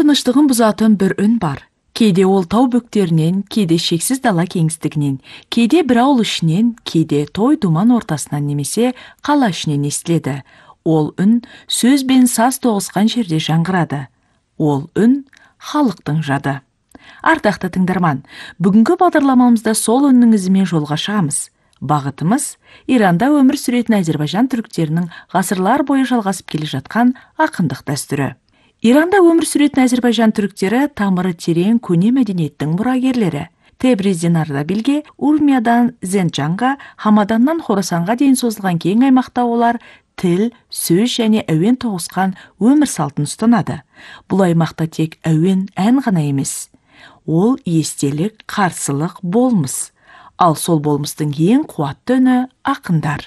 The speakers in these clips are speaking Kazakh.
тыныштығын бұзатын бір үн бар. Кейде ол тау бөктерінен, кейде шексіз дала кеңістігінен, кейде бір ауыл ішінен, кейде той думан ортасынан немесе қала ішінен естіледі. Ол үн сөз бен саз тоғысқан жерде жаңғырады. Ол үн халықтың жады. Ардақты тыңдарман, бүгінгі бағдарламамызда сол үннің ізімен жолға шығамыз. Бағытымыз Иранда өмір сүретін Әзербайжан түріктерінің ғасырлар бойы жалғасып келе жатқан ақындық дәстүрі. Иранда өмір сүретін Әзербайжан түріктері тамыры терең көне мәдениеттің мұрагерлері. Тебризден Ардабилге, Урмиядан Зенджанға, Хамаданнан Хорасанға дейін созылған кең аймақта олар тіл, сөз және әуен тоғысқан өмір салтын ұстанады. Бұл аймақта тек әуен, ән ғана емес. Ол естелік, қарсылық, болмыс. Ал сол болмыстың ең қуатты үні ақындар.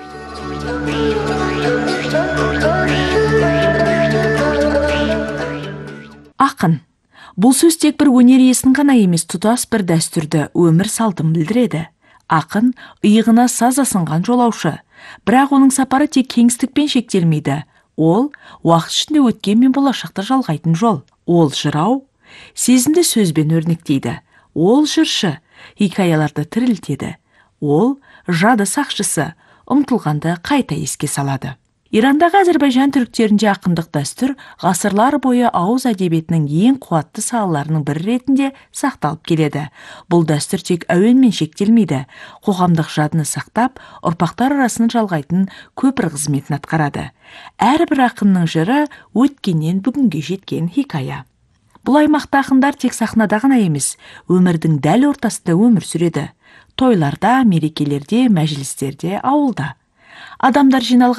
Ақын. Бұл сөз тек бір өнер иесін ғана емес, тұтас бір дәстүрді, өмір салтын білдіреді. Ақын иығына саз асынған жолаушы. Бірақ оның сапары тек кеңістікпен шектелмейді. Ол уақыт ішінде өткен мен болашақты жалғайтын жол. Ол жырау, сезімді сөзбен өрнектейді. Ол жыршы, хикаяларды тірілтеді. Ол жады сақшысы, ұмтылғанды қайта еске салады. Ирандағы Әзербайжан түріктерінде ақындық дәстүр ғасырлар бойы ауыз әдебиетінің ең қуатты салаларының бірі ретінде сақталып келеді. Бұл дәстүр тек әуенмен шектелмейді, қоғамдық жадыны сақтап, ұрпақтар арасын жалғайтын көпір қызметін атқарады. Әрбір ақынның жыры өткеннен бүгінге жеткен хикая. Бұл аймақта ақындар тек сахнада ғана емес, өмірдің дәл ортасында өмір сүреді. Тойларда, мерекелерде, мәжілістерде, ауылда. Адамдар жиналған